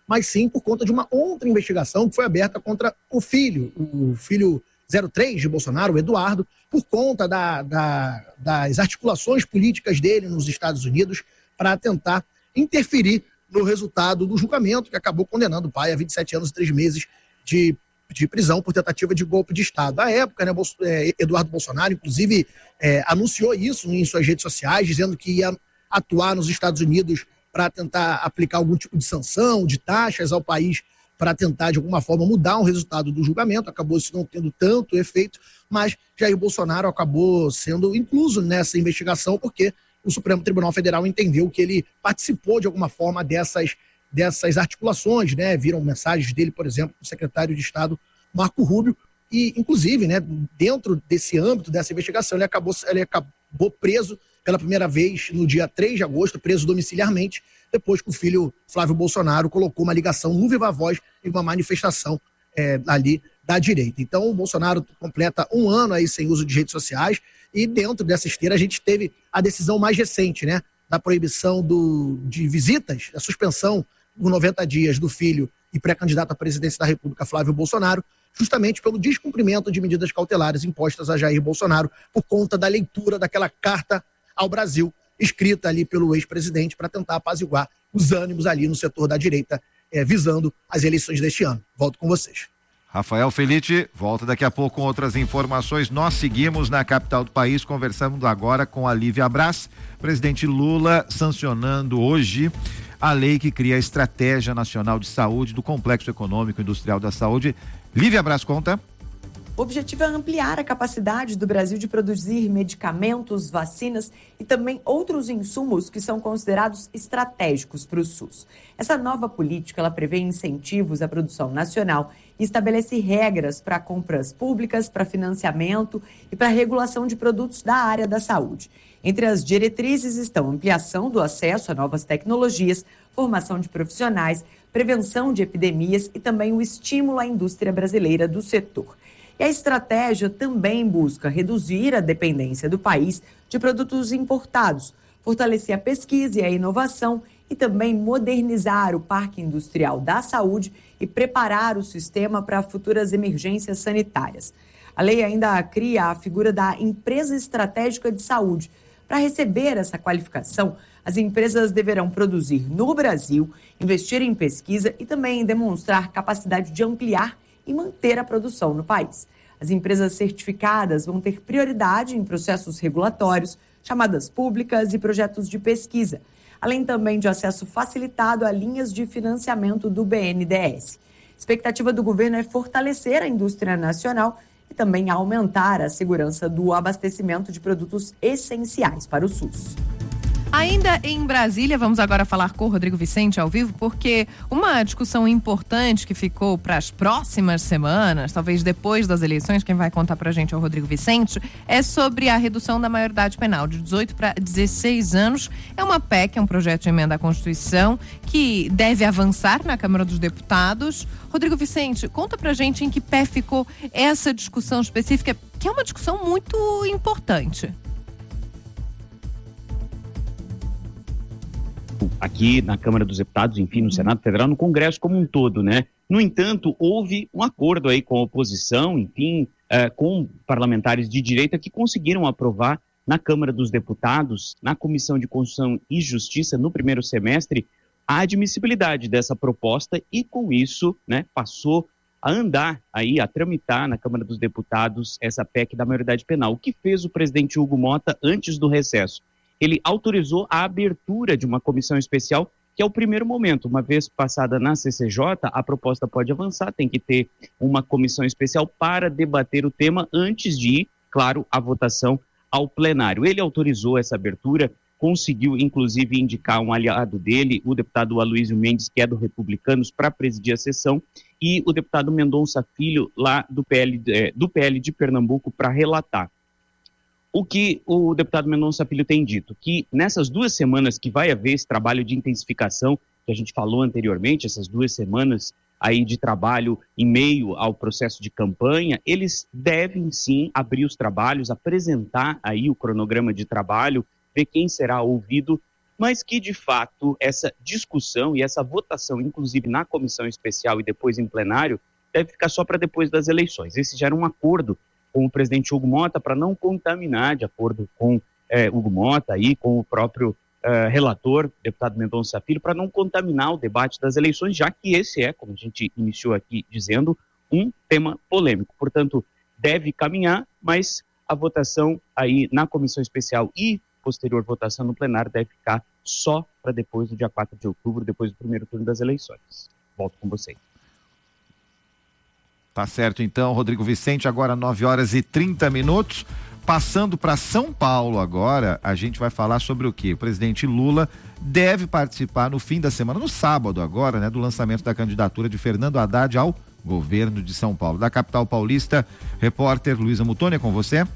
mas sim por conta de uma outra investigação que foi aberta contra o filho 03 de Bolsonaro, o Eduardo, por conta das articulações políticas dele nos Estados Unidos para tentar interferir no resultado do julgamento, que acabou condenando o pai a 27 anos e 3 meses de prisão por tentativa de golpe de Estado. À época, né, Eduardo Bolsonaro, inclusive, anunciou isso em suas redes sociais, dizendo que ia atuar nos Estados Unidos para tentar aplicar algum tipo de sanção, de taxas ao país, para tentar, de alguma forma, mudar o resultado do julgamento. Acabou isso não tendo tanto efeito, mas Jair Bolsonaro acabou sendo incluso nessa investigação, porque o Supremo Tribunal Federal entendeu que ele participou, de alguma forma, dessas articulações, né? Viram mensagens dele, por exemplo, do secretário de Estado, Marco Rubio, e, inclusive, né, dentro desse âmbito, dessa investigação, ele acabou preso pela primeira vez no dia 3 de agosto, preso domiciliarmente, depois que o filho Flávio Bolsonaro colocou uma ligação no Viva Voz em uma manifestação ali da direita. Então, o Bolsonaro completa 1 ano aí sem uso de redes sociais, e dentro dessa esteira a gente teve a decisão mais recente, né, da proibição de visitas, a suspensão por 90 dias do filho e pré-candidato à presidência da República, Flávio Bolsonaro, justamente pelo descumprimento de medidas cautelares impostas a Jair Bolsonaro por conta da leitura daquela carta ao Brasil, escrita ali pelo ex-presidente para tentar apaziguar os ânimos ali no setor da direita, visando as eleições deste ano. Volto com vocês. Rafael Felitti, volta daqui a pouco com outras informações. Nós seguimos na capital do país, conversamos agora com a Lívia Braz, presidente Lula sancionando hoje a lei que cria a Estratégia Nacional de Saúde do Complexo Econômico e Industrial da Saúde. Lívia Braz, conta. O objetivo é ampliar a capacidade do Brasil de produzir medicamentos, vacinas e também outros insumos que são considerados estratégicos para o SUS. Essa nova política, ela prevê incentivos à produção nacional e estabelece regras para compras públicas, para financiamento e para regulação de produtos da área da saúde. Entre as diretrizes estão ampliação do acesso a novas tecnologias, formação de profissionais, prevenção de epidemias e também o estímulo à indústria brasileira do setor. E a estratégia também busca reduzir a dependência do país de produtos importados, fortalecer a pesquisa e a inovação e também modernizar o parque industrial da saúde e preparar o sistema para futuras emergências sanitárias. A lei ainda cria a figura da empresa estratégica de saúde. Para receber essa qualificação, as empresas deverão produzir no Brasil, investir em pesquisa e também demonstrar capacidade de ampliar e manter a produção no país. As empresas certificadas vão ter prioridade em processos regulatórios, chamadas públicas e projetos de pesquisa, além também de acesso facilitado a linhas de financiamento do BNDES. A expectativa do governo é fortalecer a indústria nacional e também aumentar a segurança do abastecimento de produtos essenciais para o SUS. Ainda em Brasília, vamos agora falar com o Rodrigo Vicente ao vivo, porque uma discussão importante que ficou para as próximas semanas, talvez depois das eleições, quem vai contar para a gente é o Rodrigo Vicente, é sobre a redução da maioridade penal de 18 para 16 anos. É uma PEC, é um projeto de emenda à Constituição que deve avançar na Câmara dos Deputados. Rodrigo Vicente, conta pra gente em que pé ficou essa discussão específica, que é uma discussão muito importante. Aqui na Câmara dos Deputados, enfim, no Senado Federal, no Congresso como um todo, né? No entanto, houve um acordo aí com a oposição, enfim, com parlamentares de direita que conseguiram aprovar na Câmara dos Deputados, na Comissão de Constituição e Justiça, no primeiro semestre, a admissibilidade dessa proposta e, com isso, né, passou a andar aí, a tramitar na Câmara dos Deputados essa PEC da maioridade penal. O que fez o presidente Hugo Motta antes do recesso? Ele autorizou a abertura de uma comissão especial, que é o primeiro momento. Uma vez passada na CCJ, a proposta pode avançar, tem que ter uma comissão especial para debater o tema antes de ir, claro, a votação ao plenário. Ele autorizou essa abertura, conseguiu inclusive indicar um aliado dele, o deputado Aloysio Mendes, que é do Republicanos, para presidir a sessão, e o deputado Mendonça Filho, lá do PL de Pernambuco, para relatar. O que o deputado Mendonça Filho tem dito? Que nessas 2 semanas que vai haver esse trabalho de intensificação, que a gente falou anteriormente, essas 2 semanas aí de trabalho em meio ao processo de campanha, eles devem sim abrir os trabalhos, apresentar aí o cronograma de trabalho, ver quem será ouvido mas que, de fato, essa discussão e essa votação, inclusive na comissão especial e depois em plenário, deve ficar só para depois das eleições. Esse já era um acordo com o presidente Hugo Mota para não contaminar, de acordo com Hugo Mota e com o próprio relator, deputado Mendonça Filho, para não contaminar o debate das eleições, já que esse é, como a gente iniciou aqui dizendo, um tema polêmico. Portanto, deve caminhar, mas a votação aí na comissão especial e posterior votação no plenário deve ficar só para depois do dia 4 de outubro, depois do primeiro turno das eleições. Volto com vocês. Tá certo, então, Rodrigo Vicente, agora 9h30. Passando para São Paulo agora, a gente vai falar sobre o quê? O presidente Lula deve participar no fim da semana, no sábado agora, né, do lançamento da candidatura de Fernando Haddad ao governo de São Paulo. Da capital paulista, repórter Luísa Mutoni, é com você.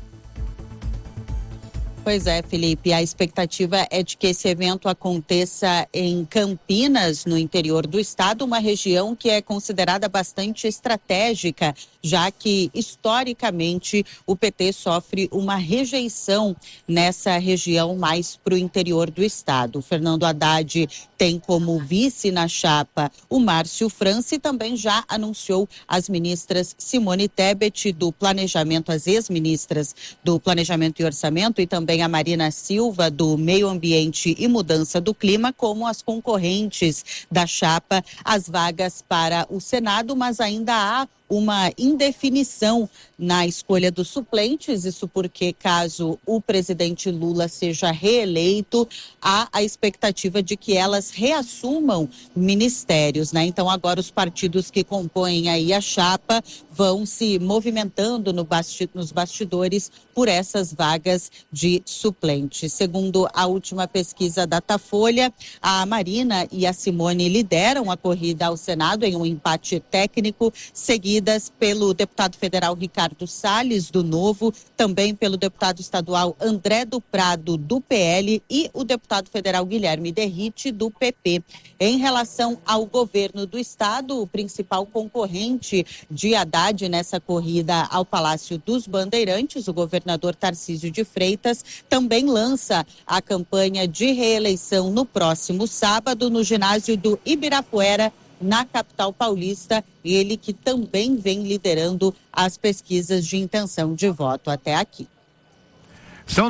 Pois é, Felipe, a expectativa é de que esse evento aconteça em Campinas, no interior do estado, uma região que é considerada bastante estratégica, já que, historicamente, o PT sofre uma rejeição nessa região mais para o interior do estado. O Fernando Haddad tem como vice na chapa o Márcio França e também já anunciou as ministras Simone Tebet do Planejamento, as ex-ministras do Planejamento e Orçamento, e também a Marina Silva do Meio Ambiente e Mudança do Clima, como as concorrentes da chapa, as vagas para o Senado, mas ainda há uma indefinição na escolha dos suplentes, isso porque caso o presidente Lula seja reeleito, há a expectativa de que elas reassumam ministérios, né? Então agora os partidos que compõem aí a chapa vão se movimentando nos bastidores por essas vagas de suplentes. Segundo a última pesquisa Datafolha, a Marina e a Simone lideram a corrida ao Senado em um empate técnico, seguidas pelo deputado federal Ricardo Salles, do Novo, também pelo deputado estadual André do Prado, do PL, e o deputado federal Guilherme Derrite, do PP. Em relação ao governo do estado, o principal concorrente de Haddad nessa corrida ao Palácio dos Bandeirantes, o governador Tarcísio de Freitas, também lança a campanha de reeleição no próximo sábado no ginásio do Ibirapuera, na capital paulista, ele que também vem liderando as pesquisas de intenção de voto até aqui. São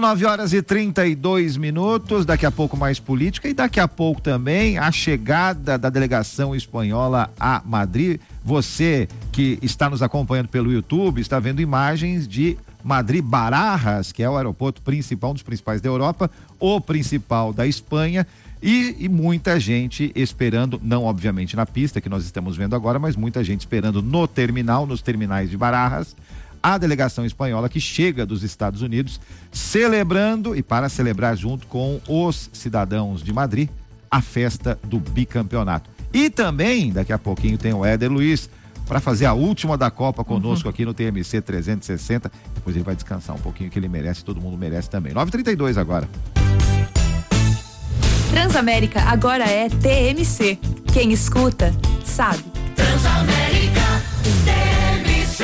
9h32, daqui a pouco mais política e daqui a pouco também a chegada da delegação espanhola a Madrid. Você que está nos acompanhando pelo YouTube, está vendo imagens de Madrid Barajas, que é o aeroporto principal, um dos principais da Europa, o principal da Espanha. E muita gente esperando, não obviamente na pista que nós estamos vendo agora, mas muita gente esperando no terminal, nos terminais de Barajas, a delegação espanhola que chega dos Estados Unidos, celebrando e para celebrar junto com os cidadãos de Madrid, a festa do bicampeonato. E também, daqui a pouquinho, tem o Éder Luiz para fazer a última da Copa conosco aqui no TMC 360. Depois ele vai descansar um pouquinho, que ele merece, todo mundo merece também. 9h32 agora. Transamérica agora é TMC. Quem escuta, sabe. Transamérica TMC.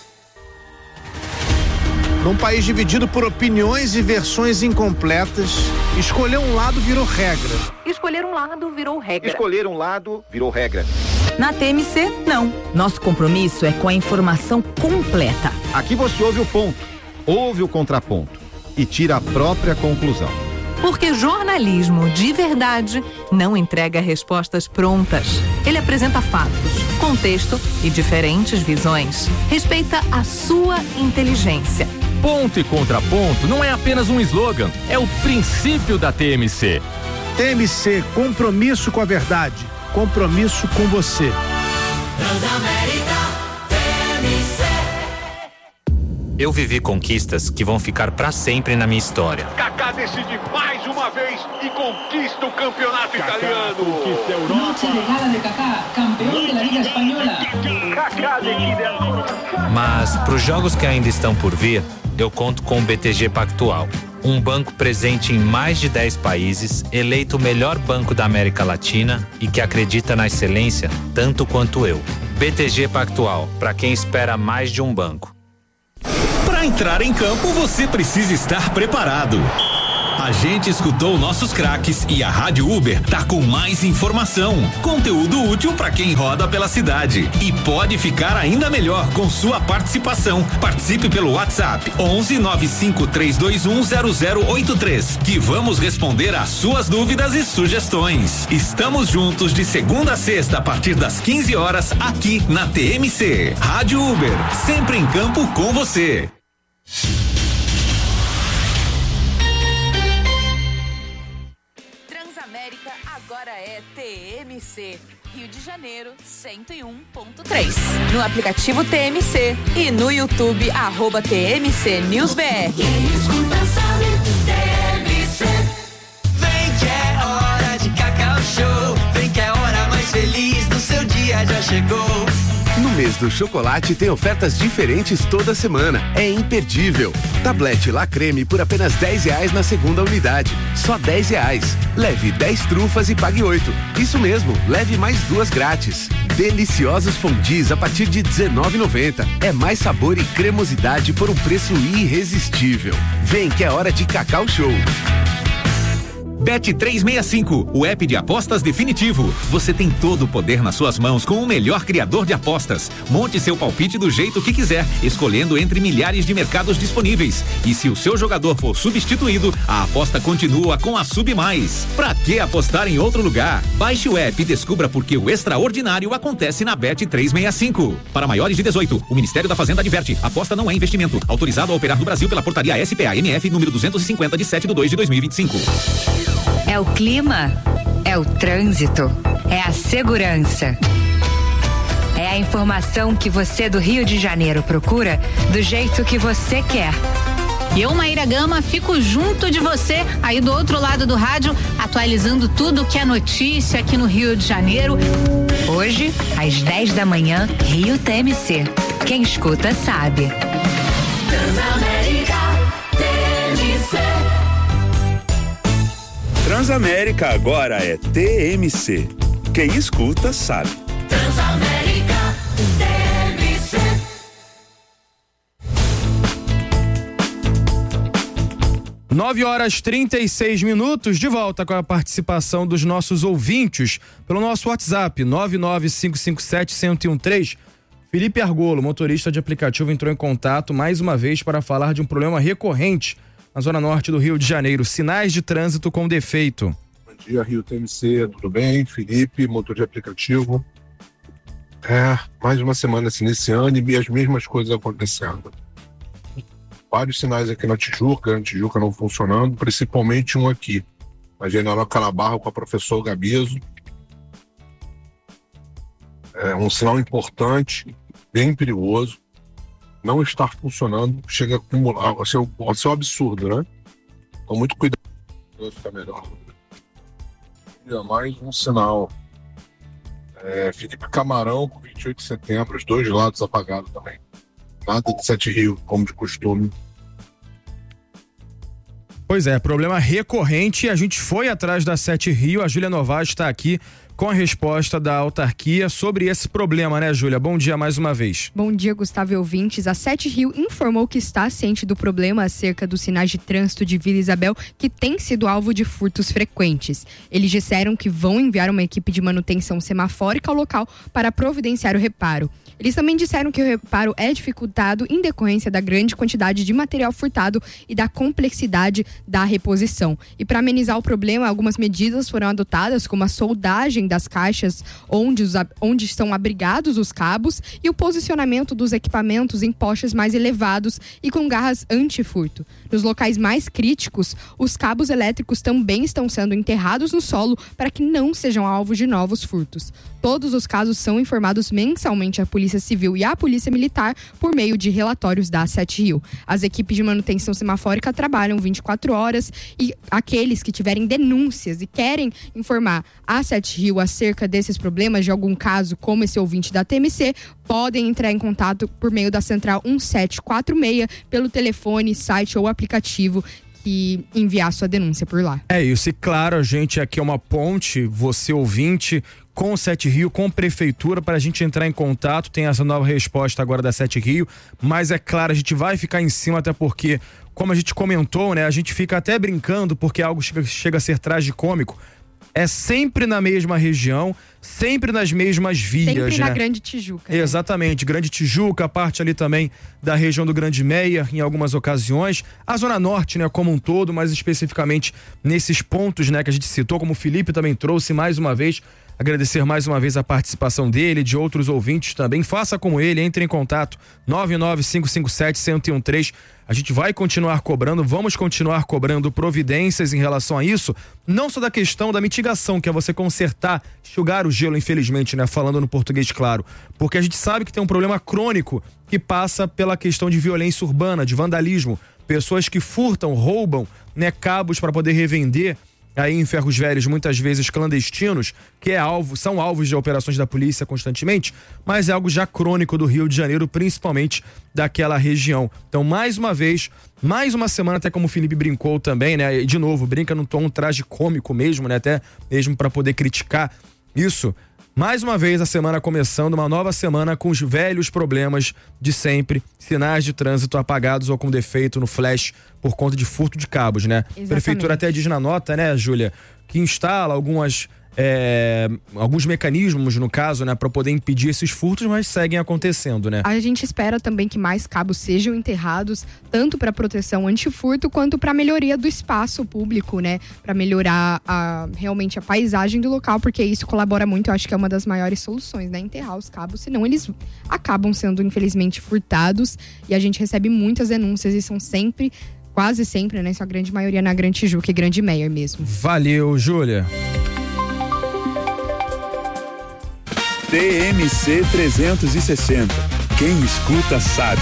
Num país dividido por opiniões e versões incompletas, escolher um lado virou regra. Escolher um lado virou regra. Escolher um lado virou regra. Na TMC, não. Nosso compromisso é com a informação completa. Aqui você ouve o ponto, ouve o contraponto e tira a própria conclusão. Porque jornalismo de verdade não entrega respostas prontas. Ele apresenta fatos, contexto e diferentes visões. Respeita a sua inteligência. Ponto e contraponto não é apenas um slogan, é o princípio da TMC. TMC, compromisso com a verdade, compromisso com você. Transamérica TMC. Eu vivi conquistas que vão ficar pra sempre na minha história. Kaká decide mais uma vez e conquista o campeonato italiano. Conquista a Europa. Noche de gala de Kaká, campeão da Liga Espanhola. Kaká decide ancora. Mas pros jogos que ainda estão por vir, eu conto com o BTG Pactual. Um banco presente em mais de 10 países, eleito o melhor banco da América Latina e que acredita na excelência tanto quanto eu. BTG Pactual, para quem espera mais de um banco. Para entrar em campo, você precisa estar preparado. A gente escutou nossos craques e a Rádio Uber tá com mais informação, conteúdo útil para quem roda pela cidade. E pode ficar ainda melhor com sua participação. Participe pelo WhatsApp 11 95 321 0083, que vamos responder às suas dúvidas e sugestões. Estamos juntos de segunda a sexta a partir das 15 horas aqui na TMC. Rádio Uber, sempre em campo com você. Transamérica agora é TMC. Rio de Janeiro 101.3. No aplicativo TMC e no YouTube @TMC NewsBR. Quem escuta sabe, TMC. Vem que é hora de Cacau Show. Vem que é a hora mais feliz do seu dia já chegou. No mês do chocolate tem ofertas diferentes toda semana. É imperdível. Tablete La Creme por apenas R$10 na segunda unidade. Só R$10. Leve 10 trufas e pague 8. Isso mesmo, leve mais 2 grátis. Deliciosos fondis a partir de R$19,90. É mais sabor e cremosidade por um preço irresistível. Vem que é hora de Cacau Show. Bet365, o app de apostas definitivo. Você tem todo o poder nas suas mãos com o melhor criador de apostas. Monte seu palpite do jeito que quiser, escolhendo entre milhares de mercados disponíveis. E se o seu jogador for substituído, a aposta continua com a Sub Mais. Pra que apostar em outro lugar? Baixe o app e descubra por que o extraordinário acontece na Bet365. Para maiores de 18, o Ministério da Fazenda adverte: aposta não é investimento. Autorizado a operar no Brasil pela portaria SPA-MF número 250 de 7/2/2025. É o clima, é o trânsito, é a segurança. É a informação que você do Rio de Janeiro procura do jeito que você quer. Eu, Maíra Gama, fico junto de você aí do outro lado do rádio, atualizando tudo que é notícia aqui no Rio de Janeiro. Hoje, às 10 da manhã, Rio TMC. Quem escuta sabe. Transamérica, TMC. Transamérica agora é TMC. Quem escuta sabe. Transamérica, TMC. Nove horas 36 minutos, de volta com a participação dos nossos ouvintes pelo nosso WhatsApp 99557-1013. Felipe Argolo, motorista de aplicativo, entrou em contato mais uma vez para falar de um problema recorrente na zona norte do Rio de Janeiro, sinais de trânsito com defeito. Bom dia, Rio TMC, tudo bem? Felipe, motor de aplicativo. Mais uma semana se iniciando e as mesmas coisas acontecendo. Vários sinais aqui na Tijuca não funcionando, principalmente um aqui, na General Calabarro com a professor Gabizo. É um sinal importante, bem perigoso. Não estar funcionando, chega a acumular, a ser um absurdo, né? Então, muito cuidado para ficar melhor. Mais um sinal. Felipe Camarão, com 28 de setembro, os dois lados apagados também. Nada de 7 Rio, como de costume. Pois é, problema recorrente. A gente foi atrás da 7 Rio. A Júlia Novaes está aqui com a resposta da autarquia sobre esse problema, né, Júlia? Bom dia mais uma vez. Bom dia, Gustavo e ouvintes. A 7 Rio informou que está ciente do problema acerca dos sinais de trânsito de Vila Isabel, que tem sido alvo de furtos frequentes. Eles disseram que vão enviar uma equipe de manutenção semafórica ao local para providenciar o reparo. Eles também disseram que o reparo é dificultado em decorrência da grande quantidade de material furtado e da complexidade da reposição. E para amenizar o problema, algumas medidas foram adotadas, como a soldagem das caixas onde estão abrigados os cabos e o posicionamento dos equipamentos em postes mais elevados e com garras anti-furto. Nos locais mais críticos, os cabos elétricos também estão sendo enterrados no solo para que não sejam alvo de novos furtos. Todos os casos são informados mensalmente à Polícia Civil e à Polícia Militar por meio de relatórios da 7 Rio. As equipes de manutenção semafórica trabalham 24 horas e aqueles que tiverem denúncias e querem informar a 7 Rio acerca desses problemas, de algum caso como esse ouvinte da TMC, podem entrar em contato por meio da Central 1746, pelo telefone, site ou aplicativo, e enviar sua denúncia por lá. É isso, e claro, a gente aqui é uma ponte, você ouvinte, com o 7 Rio, com a prefeitura, para a gente entrar em contato. Tem essa nova resposta agora da 7 Rio, mas é claro, a gente vai ficar em cima, até porque, como a gente comentou, né, a gente fica até brincando, porque algo chega a ser tragicômico. É sempre na mesma região, sempre nas mesmas vias, sempre né? na Grande Tijuca. Né? Exatamente, Grande Tijuca, parte ali também da região do Grande Meia, em algumas ocasiões. A Zona Norte, né, como um todo, mas especificamente nesses pontos, né, que a gente citou, como o Felipe também trouxe mais uma vez. Agradecer mais uma vez a participação dele, de outros ouvintes também. Faça como ele, entre em contato 99557-1013. A gente vai continuar cobrando, vamos continuar cobrando providências em relação a isso, não só da questão da mitigação, que é você consertar, enxugar o gelo, infelizmente, né, falando no português claro, porque a gente sabe que tem um problema crônico que passa pela questão de violência urbana, de vandalismo, pessoas que furtam, roubam, né, cabos para poder revender aí em ferros velhos, muitas vezes clandestinos, que são alvos de operações da polícia constantemente, mas é algo já crônico do Rio de Janeiro, principalmente daquela região. Então, mais uma vez, mais uma semana, até como o Felipe brincou também, né? E de novo, brinca num tom tragicômico mesmo, né? Até mesmo para poder criticar isso. Mais uma vez a semana começando, uma nova semana com os velhos problemas de sempre, sinais de trânsito apagados ou com defeito no flash por conta de furto de cabos, né? A prefeitura até diz na nota, né, Júlia, que instala alguns mecanismos, no caso, né, para poder impedir esses furtos, mas seguem acontecendo, né? A gente espera também que mais cabos sejam enterrados, tanto para proteção antifurto quanto para melhoria do espaço público, né? Para melhorar realmente a paisagem do local, porque isso colabora muito. Eu acho que é uma das maiores soluções, né? Enterrar os cabos, senão eles acabam sendo infelizmente furtados, e a gente recebe muitas denúncias e são sempre, quase sempre, né? Sua grande maioria na Grande Tijuca e Grande Meia mesmo. Valeu, Júlia. TMC 360. Quem escuta sabe.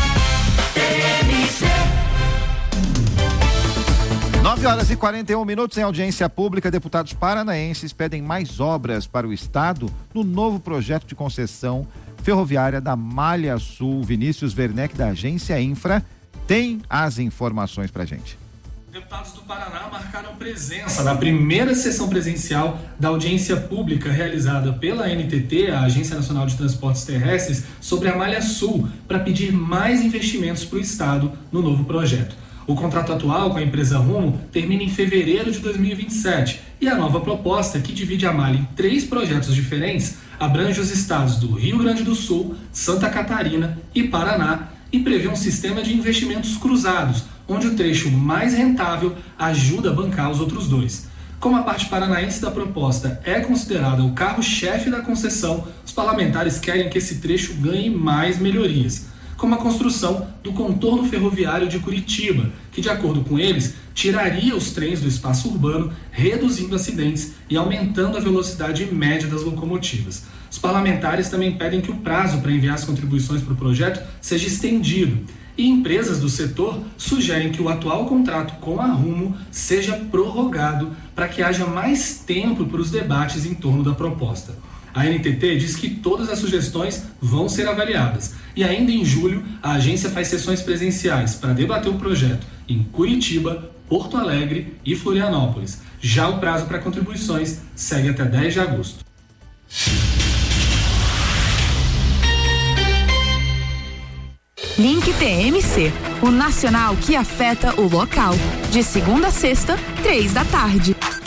9h41 em audiência pública. Deputados paranaenses pedem mais obras para o estado no novo projeto de concessão ferroviária da Malha Sul. Vinícius Werneck, da Agência Infra, tem as informações pra gente. Deputados do Paraná marcaram presença na primeira sessão presencial da audiência pública realizada pela ANTT, a Agência Nacional de Transportes Terrestres, sobre a Malha Sul, para pedir mais investimentos para o estado no novo projeto. O contrato atual com a empresa Rumo termina em fevereiro de 2027 e a nova proposta, que divide a malha em 3 projetos diferentes, abrange os estados do Rio Grande do Sul, Santa Catarina e Paraná e prevê um sistema de investimentos cruzados, onde o trecho mais rentável ajuda a bancar os outros 2. Como a parte paranaense da proposta é considerada o carro-chefe da concessão, os parlamentares querem que esse trecho ganhe mais melhorias, como a construção do contorno ferroviário de Curitiba, que, de acordo com eles, tiraria os trens do espaço urbano, reduzindo acidentes e aumentando a velocidade média das locomotivas. Os parlamentares também pedem que o prazo para enviar as contribuições para o projeto seja estendido, e empresas do setor sugerem que o atual contrato com a Rumo seja prorrogado para que haja mais tempo para os debates em torno da proposta. A ANTT diz que todas as sugestões vão ser avaliadas e ainda em julho a agência faz sessões presenciais para debater o projeto em Curitiba, Porto Alegre e Florianópolis. Já o prazo para contribuições segue até 10 de agosto. Link TMC, o nacional que afeta o local. De segunda a sexta, 3 da tarde.